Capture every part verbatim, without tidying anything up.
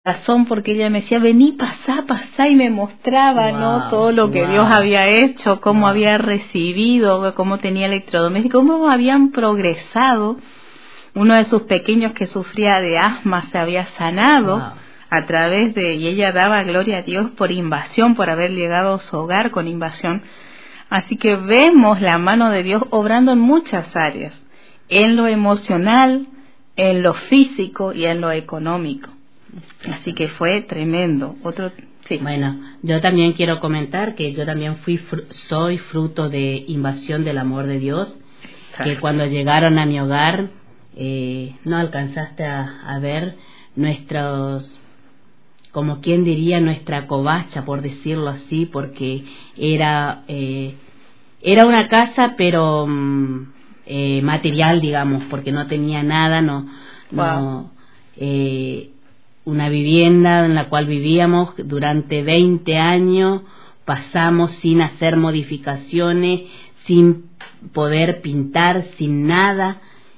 razón, porque ella me decía, vení, pasá, pasá, y me mostraba, wow, ¿no? Todo lo que wow. Dios había hecho, cómo wow. había recibido, cómo tenía electrodomésticos, cómo habían progresado. Uno de sus pequeños que sufría de asma se había sanado wow. a través de, y ella daba gloria a Dios por invasión, por haber llegado a su hogar con invasión. Así que vemos la mano de Dios obrando en muchas áreas, en lo emocional, en lo físico y en lo económico. Así que fue tremendo. Otro, sí. Bueno, yo también quiero comentar que yo también fui fru- soy fruto de invasión del amor de Dios. Exacto. Que cuando llegaron a mi hogar eh, no alcanzaste a, a ver nuestros, como quien diría, nuestra covacha, por decirlo así, porque era eh, era una casa pero mm, eh, material, digamos, porque no tenía nada, no, wow. no eh, una vivienda en la cual vivíamos durante veinte años, pasamos sin hacer modificaciones, sin poder pintar, sin nada,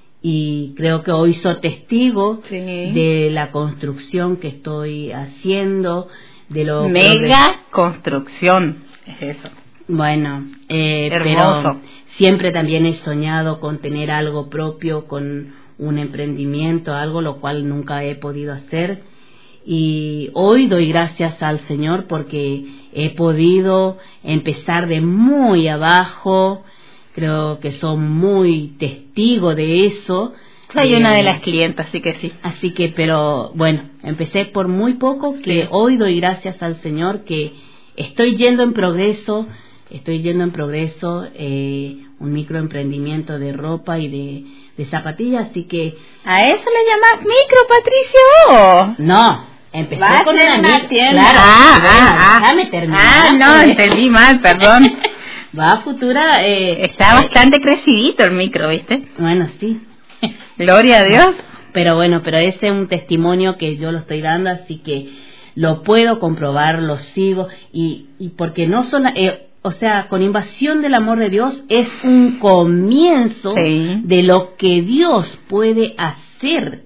y creo que hoy soy testigo sí. de la construcción que estoy haciendo, de lo mega progres- construcción, es eso. Bueno, eh, pero siempre también he soñado con tener algo propio, con un emprendimiento, algo lo cual nunca he podido hacer. Y hoy doy gracias al Señor porque he podido empezar de muy abajo. Creo que son muy testigos de eso. Soy eh, una de las clientas, así que sí. Así que, pero bueno, empecé por muy poco, que sí. Hoy doy gracias al Señor que estoy yendo en progreso, estoy yendo en progreso, eh, un microemprendimiento de ropa y de, de zapatillas, así que... ¿A eso le llamas micro, Patricio? No. Empecé ¿Va con una, una tienda? Claro, ah, bueno, ah, déjame terminar. Ah, no, entendí mal, perdón. Va a futura... Eh, Está eh, bastante crecidito el micro, ¿viste? Bueno, sí. Gloria a Dios. Pero bueno, pero ese es un testimonio que yo lo estoy dando, así que lo puedo comprobar, lo sigo, y, y porque no son... Eh, o sea, con invasión del amor de Dios es un comienzo sí. de lo que Dios puede hacer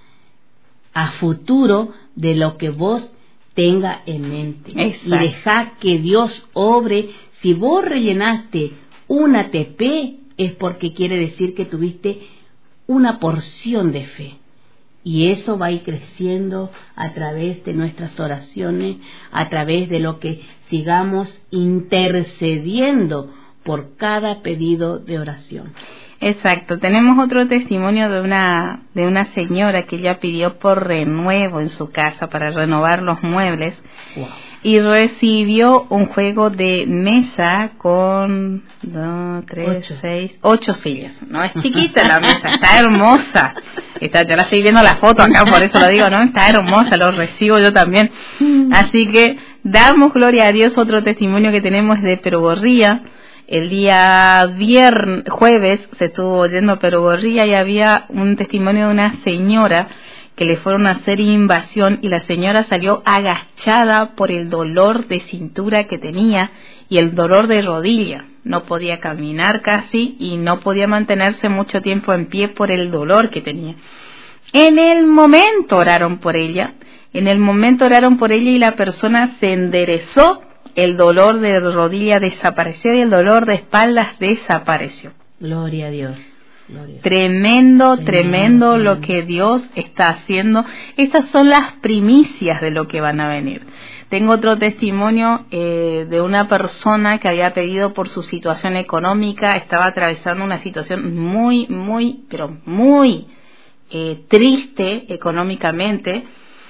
a futuro, de lo que vos tenga en mente. Exacto. Y deja que Dios obre. Si vos rellenaste una T P es porque quiere decir que tuviste una porción de fe, y eso va a ir creciendo a través de nuestras oraciones, a través de lo que sigamos intercediendo por cada pedido de oración. Exacto. Tenemos otro testimonio de una de una señora que ella pidió por renuevo en su casa para renovar los muebles. Wow. Y recibió un juego de mesa con dos, tres, ocho. seis, ocho sillas. No es chiquita la mesa, está hermosa. Está, yo la estoy viendo la foto acá, por eso lo digo, ¿no? Está hermosa, lo recibo yo también. Así que damos gloria a Dios. Otro testimonio que tenemos es de Perugorría. El día viernes, jueves se estuvo yendo a Perugorría y había un testimonio de una señora que le fueron a hacer invasión, y la señora salió agachada por el dolor de cintura que tenía y el dolor de rodilla. No podía caminar casi y no podía mantenerse mucho tiempo en pie por el dolor que tenía. En el momento oraron por ella, en el momento oraron por ella y la persona se enderezó, el dolor de rodilla desapareció y el dolor de espaldas desapareció. Gloria a Dios. Gloria. Tremendo, tremendo, tremendo lo que Dios está haciendo. Estas son las primicias de lo que van a venir. Tengo otro testimonio eh, de una persona que había pedido por su situación económica, estaba atravesando una situación muy, muy, pero muy eh, triste económicamente,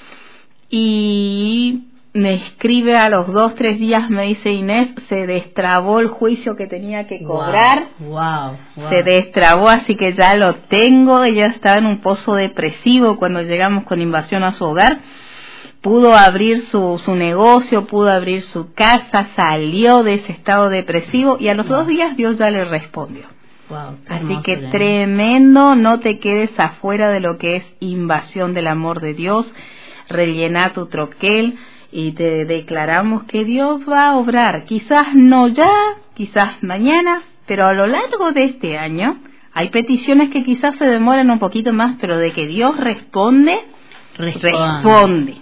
y me escribe a los dos, tres días, me dice: Inés, se destrabó el juicio que tenía que cobrar. Wow, wow, wow. Se destrabó, así que ya lo tengo. Ella estaba en un pozo depresivo cuando llegamos con invasión a su hogar. Pudo abrir su, su negocio, pudo abrir su casa, salió de ese estado depresivo y a los wow. dos días Dios ya le respondió. Wow, así que bien. Tremendo, no te quedes afuera de lo que es invasión del amor de Dios. Rellena tu troquel. Y te declaramos que Dios va a obrar, quizás no ya, quizás mañana, pero a lo largo de este año. Hay peticiones que quizás se demoran un poquito más, pero de que Dios responde, responde. responde.